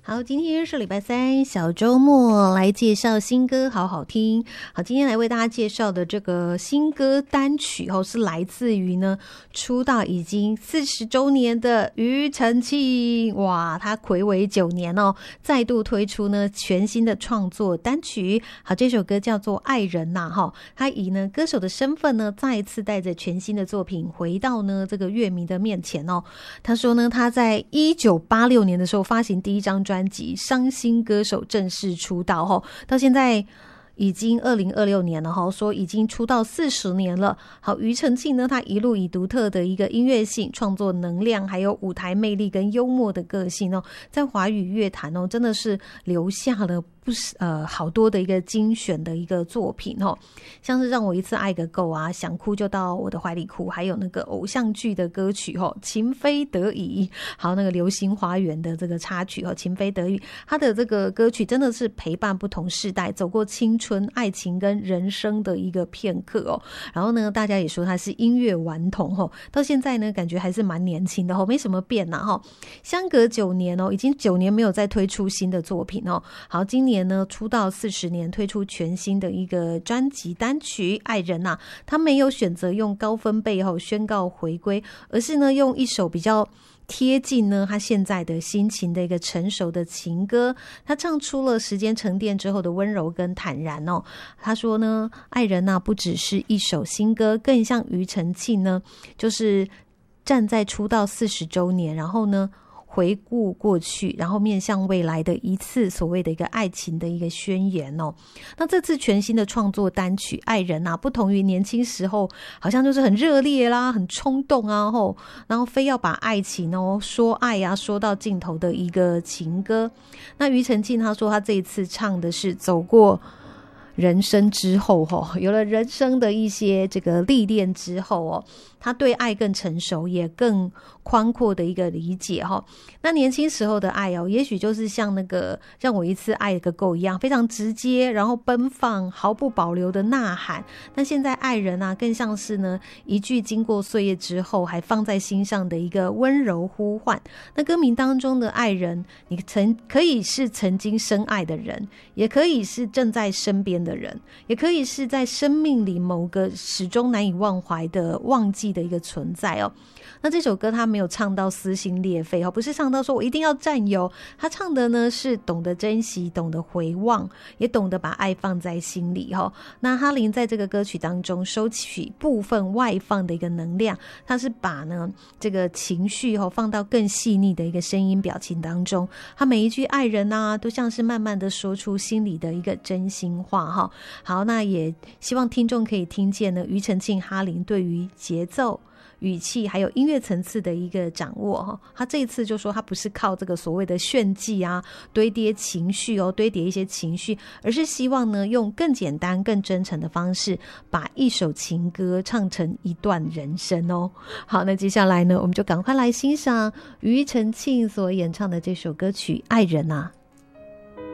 好，今天是礼拜三，小周末，来介绍新歌，好好听。好，今天来为大家介绍的这个新歌单曲是来自于呢出道已经40周年的庾澄庆。哇，他睽违9年再度推出呢全新的创作单曲。好，这首歌叫做《爱人》呐，他以呢歌手的身份呢，再一次带着全新的作品回到呢这个乐迷的面前他说呢，他在1986年的时候发行第一张专辑《伤心歌手》正式出道到现在已经2026年了说已经出道40年了。好，庾澄庆呢，他一路以独特的一个音乐性、创作能量，还有舞台魅力跟幽默的个性在华语乐坛真的是留下了好多的一个精选的一个作品像是让我一次爱个够啊，想哭就到我的怀里哭，还有那个偶像剧的歌曲情非得已，还有那个流星花园的这个插曲情非得已，他的这个歌曲真的是陪伴不同世代，走过青春、爱情跟人生的一个片刻然后呢，大家也说他是音乐顽童到现在呢，感觉还是蛮年轻的没什么变相隔9年已经9年没有再推出新的作品好，今年呢出道40年，推出全新的一个专辑单曲《爱人》他没有选择用高分贝宣告回归，而是呢用一首比较贴近呢他现在的心情的一个成熟的情歌，他唱出了时间沉淀之后的温柔跟坦然他说呢，爱人不只是一首新歌，更像庾澄庆呢就是站在出道40周年，然后呢回顾过去，然后面向未来的一次所谓的一个爱情的一个宣言那这次全新的创作单曲《爱人》不同于年轻时候好像就是很热烈啦、很冲动啊然后非要把爱情说爱啊说到尽头的一个情歌。那庾澄庆他说他这一次唱的是走过人生之后有了人生的一些这个历练之后他对爱更成熟，也更宽阔的一个理解那年轻时候的爱也许就是像那个让我一次爱个够一样，非常直接，然后奔放，毫不保留的呐喊。但现在爱人更像是呢一句经过岁月之后还放在心上的一个温柔呼唤。那歌名当中的爱人，你可以是曾经深爱的人，也可以是正在身边的人，也可以是在生命里某个始终难以忘怀的忘记的一个存在那这首歌他没有唱到撕心裂肺不是唱到说我一定要占有，他唱的呢是懂得珍惜，懂得回望，也懂得把爱放在心里那哈林在这个歌曲当中收取部分外放的一个能量，他是把呢这个情绪放到更细腻的一个声音表情当中，他每一句爱人都像是慢慢的说出心里的一个真心话好，那也希望听众可以听见呢庾澄庆哈林对于节奏、语气还有音乐层次的一个掌握他这一次就说他不是靠这个所谓的炫技啊堆叠情绪堆叠一些情绪，而是希望呢用更简单更真诚的方式把一首情歌唱成一段人生好，那接下来呢我们就赶快来欣赏庾澄庆所演唱的这首歌曲《爱人》